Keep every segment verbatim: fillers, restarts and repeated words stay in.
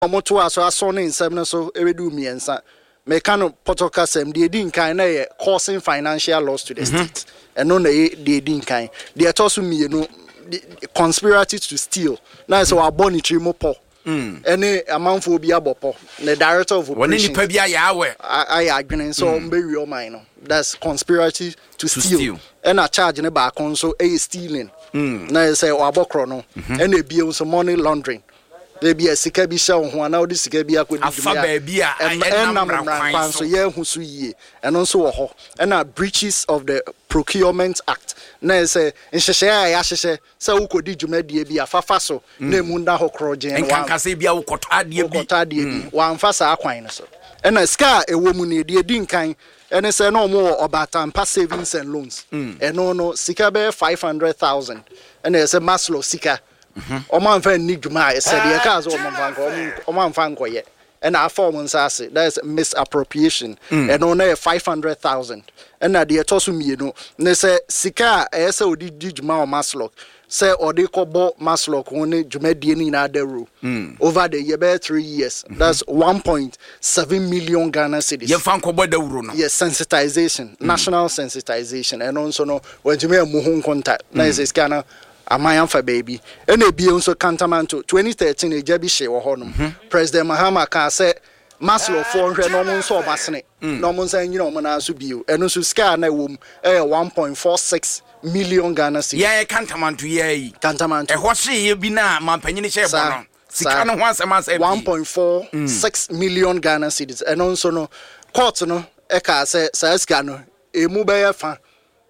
omoto aso aso ne nsem no so ebedu miensa me kan potoka sem de din kan na ye causing financial loss to the mm-hmm. state eno na ye de din kan de etoso mienu conspiracy to steal na so abonitry mo po mm ene amanfo bi abopo the director of operations woni nipa bi ayawe I agreement so mbewi o man no that's conspiracy to, to steal. steal and a charge ne ba kon so e stealing mm na say o abokro no ene ebie so money laundering there be a sika bi sha ho na odi sika bi akodi djuma afa ba bia enam kwan so ye hu so yie eno so wo ho na breaches of the Procurement Act na say nhehye ya ya hyehe say ukodi djuma die bi afafa so na mu nda ho kroje en kan kase bia ukota adie bi ukota adie bi wan fa sa akwan no so ena ska ewo mu ne die di nkan ene say no mo obatampa savings and loans eno no sika be five hundred thousand ena say maslow sika oman fa ni djuma e say de ka so oman fa nko oman fa nko ye and our form nsase that is misappropriation and on there five hundred thousand and na de etoso mienu ne say sika e say odi djuma o maslok say odi kobo maslok woni djumadi ni na adaru over the year be three years mm-hmm. that's one point seven million Ghana cedis ye fan kobo dawuro no yes sensitization mm. national sensitization and also no when djuma mu hu contact na is scanner amayan fa baby ene bie nso kantamanto twenty thirteen e jabi hye wo ho no president Mahama ka say maslo for hwe no mo nso obasene no mo nsan nyina o mo na so bio eno so ska na wom eh one point four six million Ghana cedis yeah kantamanto yeah yi kantamanto e ho hye ye bi na mampanyini hye bo no sika no ho asema say one point four six million Ghana cedis eno nso no court no e ka say sa ska no e mu be ya fa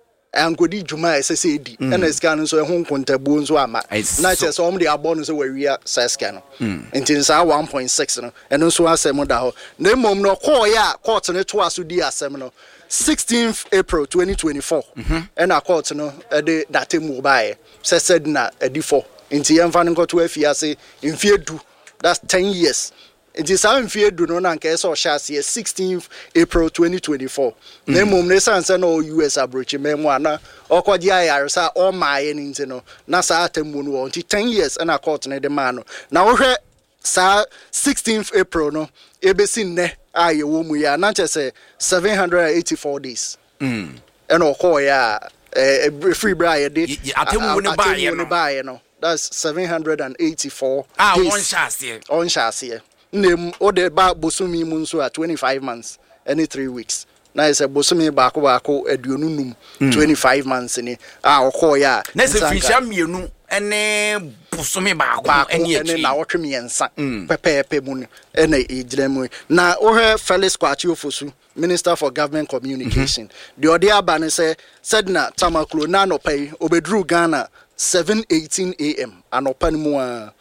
angodi djuma esese edi na sika no so ehun nkontabu nso ama na che so om de abo no so wawia sika no ntin sa one point six no eno so asem da ho na mom no call ya court no to aso di asem no sixteenth April twenty twenty-four and a court no e de date mu bae se said na edi four ntin yemfa no to afiase mfie du that's ten years. It is how fear do not anchor so chassis sixteenth April twenty twenty-four. Ne mum ne sansa no U S abrochi memwana or kwaji ayarsa or my anything no na sa atemu no until ten years and a court ne de man. Now we sa sixteenth April no ebesi ne aye wo mu ya na say seven hundred eighty-four days. Mm. And o call ya eh free bra de atemu ne buy no. That's seven hundred eighty-four ah days. On chassis. On chassis. Name o de ba bosumi mu nso at twenty-five months any three weeks na is a bosumi ba ko ba ko aduonu num twenty-five months ni ah okọ ya na se fisha mienu ene bosumi ba ko ene ene na wotwe miensa pepepe mu ene ejiremu na o he Felix Kwachi Ofosu Minister for Government Communication the odi aba ne say said na Tamaklo na no pay obedru Ghana seven eighteen a m anopa mu a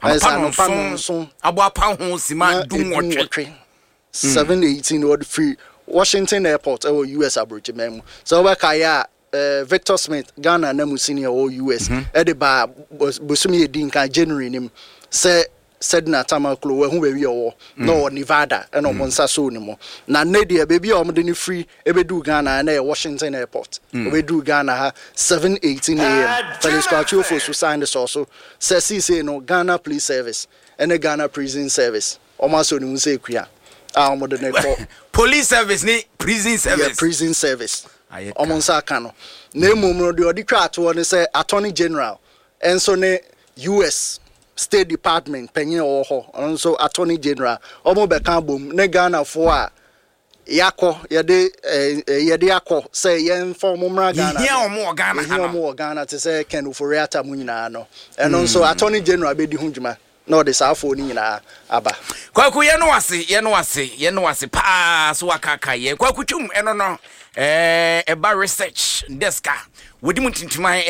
Apanson abo apan ho sima dunwotwe seven eighteen word free Washington Airport or U S abrochi memu so we kaya uh, Victor Smith Ghana na mu senior or U S e de ba bosumi edin kan January nim say said na Tamaklo we hu we wi owo no Nevada e no monsa so ni mo na ne de baby o mo de ni free e be du Ghana na Washington Airport o be du Ghana ha seven eighteen a m Felix Kwachi Ofosu signed this also say see say no Ghana Police Service and the Ghana Prison Service o ma so ni mu say kuya ah mo de ne ko Police Service ni Prison Service yeah, Prison Service o mo nsa ka no na emu no de odi twa ato ne say Attorney General enso ne U S State Department penye oho also Attorney General omo be kan bom ne Ghana fo a yakọ yede yede yakọ say yen form mra Ghana here omo Ghana here omo Ghana to say Ken Oforiata mu nyina no eno so Attorney General be di hunjuma na ode sa afọ ni nyina aba kwaku ye no wase ye no wase ye no wase pa so akaka ye kwaku twum eno no eh eba research desk wodi mu tintima